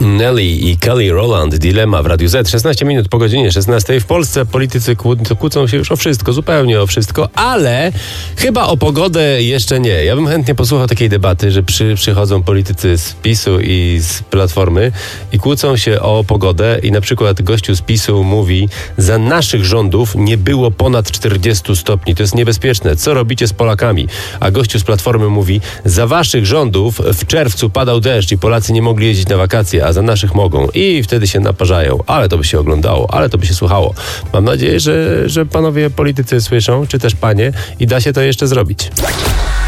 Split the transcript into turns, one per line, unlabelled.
Nelly i Kelly Rowland, Dilema w Radiu Z. 16 minut po godzinie 16. W Polsce politycy kłócą się już o wszystko, zupełnie o wszystko, ale chyba o pogodę jeszcze nie. Ja bym chętnie posłuchał takiej debaty, że przychodzą politycy z PiS-u i z Platformy i kłócą się o pogodę i na przykład gościu z PiS-u mówi: za naszych rządów nie było ponad 40 stopni. To jest niebezpieczne. Co robicie z Polakami? A gościu z Platformy mówi: za waszych rządów w czerwcu padał deszcz i Polacy nie mogli jeździć na wakacje, a za naszych mogą. I wtedy się naparzają. Ale to by się oglądało, ale to by się słuchało. Mam nadzieję, że panowie politycy słyszą, czy też panie, i da się to jeszcze zrobić.